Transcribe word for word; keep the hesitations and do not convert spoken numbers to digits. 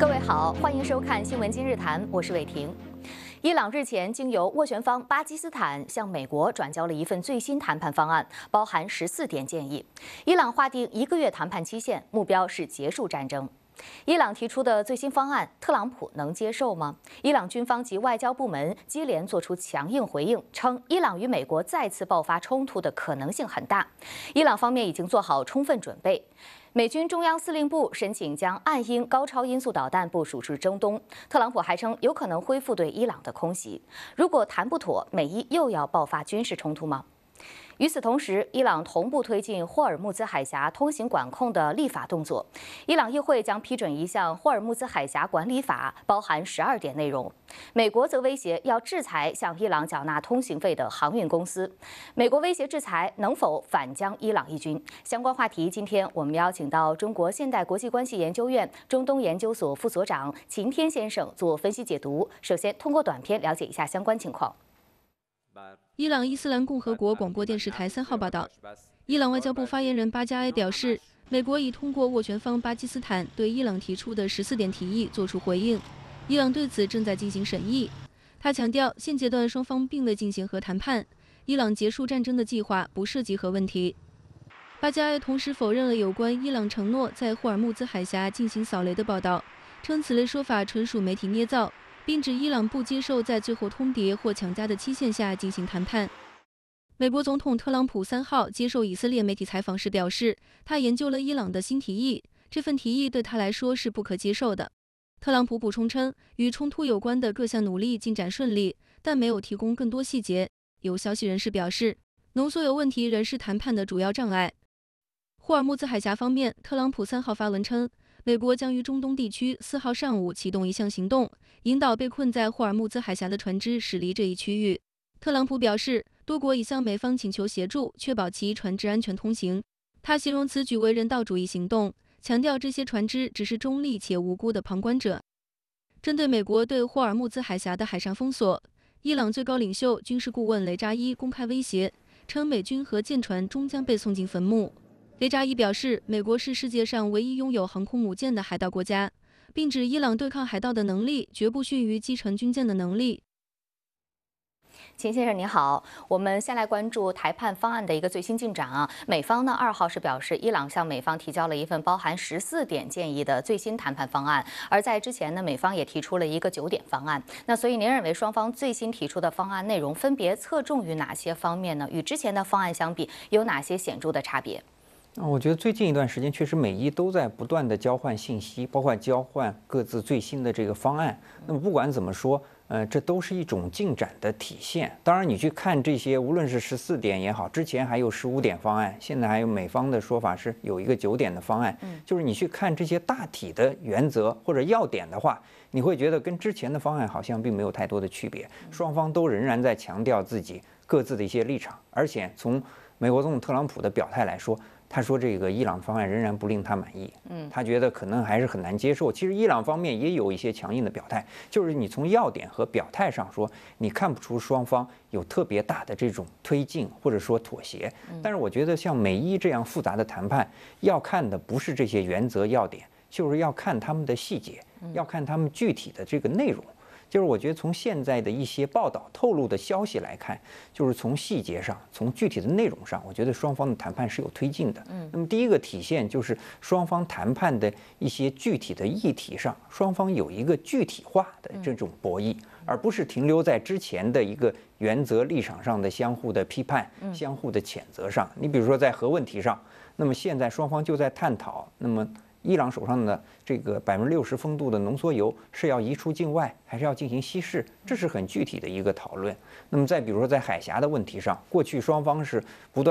各位好，欢迎收看《新闻今日谈》，我是伟婷。伊朗日前经由斡旋方巴基斯坦向美国转交了一份最新谈判方案，包含十四点建议。伊朗划定一个月谈判期限，目标是结束战争。伊朗提出的最新方案，特朗普能接受吗？伊朗军方及外交部门接连作出强硬回应，称伊朗与美国再次爆发冲突的可能性很大。伊朗方面已经做好充分准备。美军中央司令部申请将暗鹰高超音速导弹部署至中东。特朗普还称有可能恢复对伊朗的空袭。如果谈不妥，美伊又要爆发军事冲突吗？与此同时，伊朗同步推进霍尔木兹海峡通行管控的立法动作。伊朗议会将批准一项霍尔木兹海峡管理法，包含十二点内容。美国则威胁要制裁向伊朗缴纳通行费的航运公司。美国威胁制裁能否反将伊朗一军？相关话题，今天我们邀请到中国现代国际关系研究院中东研究所副所长秦天先生做分析解读。首先，通过短片了解一下相关情况。 伊朗伊斯兰共和国广播电视台三号报道，伊朗外交部发言人巴加埃表示，美国已通过斡旋方巴基斯坦对伊朗提出的十四点提议作出回应，伊朗对此正在进行审议。他强调，现阶段双方并未进行核谈判，伊朗结束战争的计划不涉及核问题。巴加埃同时否认了有关伊朗承诺在霍尔木兹海峡进行扫雷的报道，称此类说法纯属媒体捏造，并指伊朗不接受在最后通牒或强加的期限下进行谈判。美国总统特朗普三号接受以色列媒体采访时表示，他研究了伊朗的新提议，这份提议对他来说是不可接受的。特朗普补充称，与冲突有关的各项努力进展顺利，但没有提供更多细节。有消息人士表示，浓缩铀问题仍是谈判的主要障碍。霍尔木兹海峡方面，特朗普三号发文称，美国将于中东地区四号上午启动一项行动，引导被困在霍尔木兹海峡的船只驶离这一区域。特朗普表示，多国已向美方请求协助，确保其船只安全通行。他形容此举为人道主义行动，强调这些船只只是中立且无辜的旁观者。针对美国对霍尔木兹海峡的海上封锁，伊朗最高领袖、军事顾问雷扎伊公开威胁，称美军和舰船终将被送进坟墓。雷扎伊表示，美国是世界上唯一拥有航空母舰的海盗国家，并指伊朗对抗海盗的能力绝不逊于击沉军舰的能力。 秦先生您好，我们先来关注谈判方案的一个最新进展啊。美方呢二号是表示，伊朗向美方提交了一份包含十四点建议的最新谈判方案，而在之前呢，美方也提出了一个九点方案。那所以您认为双方最新提出的方案内容分别侧重于哪些方面呢？与之前的方案相比，有哪些显著的差别？ 我觉得最近一段时间，确实美伊都在不断的交换信息，包括交换各自最新的这个方案。那么不管怎么说，呃，这都是一种进展的体现。当然，你去看这些，无论是十四点也好，之前还有十五点方案，现在还有美方的说法是有一个九点的方案。就是你去看这些大体的原则或者要点的话，你会觉得跟之前的方案好像并没有太多的区别。双方都仍然在强调自己各自的一些立场，而且从美国总统特朗普的表态来说，他说这个伊朗方案仍然不令他满意，嗯，他觉得可能还是很难接受。其实伊朗方面也有一些强硬的表态，就是你从要点和表态上说，你看不出双方有特别大的这种推进或者说妥协。但是我觉得像美伊这样复杂的谈判，要看的不是这些原则要点，就是要看他们的细节，要看他们具体的这个内容。就是我觉得从现在的一些报道透露的消息来看，就是从细节上、从具体的内容上，我觉得双方的谈判是有推进的。嗯，那么第一个体现就是双方谈判的一些具体的议题上，双方有一个具体化的这种博弈，而不是停留在之前的一个原则立场上的相互的批判、相互的谴责上。你比如说在核问题上，那么现在双方就在探讨，那么伊朗手上的这个百分之六十风度的浓缩铀是要移出境外，还是要进行稀释？这是很具体的一个讨论。那么再比如说在海峡的问题上，过去双方是不断